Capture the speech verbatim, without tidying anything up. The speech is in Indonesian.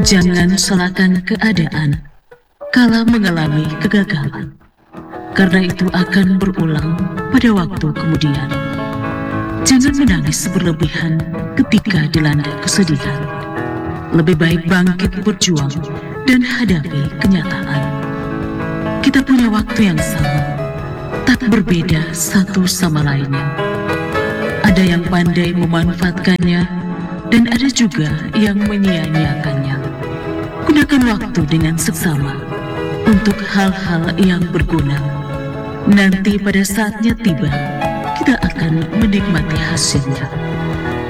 Jangan salahkan keadaan kala mengalami kegagalan, karena itu akan berulang pada waktu kemudian. Jangan menangis berlebihan ketika dilanda kesedihan. Lebih baik bangkit berjuang dan hadapi kenyataan. Kita punya waktu yang sama, tak berbeda satu sama lainnya. Ada yang pandai memanfaatkannya, dan ada juga yang menyia-nyiakannya. Gunakan waktu dengan seksama untuk hal-hal yang berguna. Nanti pada saatnya tiba, kita akan menikmati hasilnya.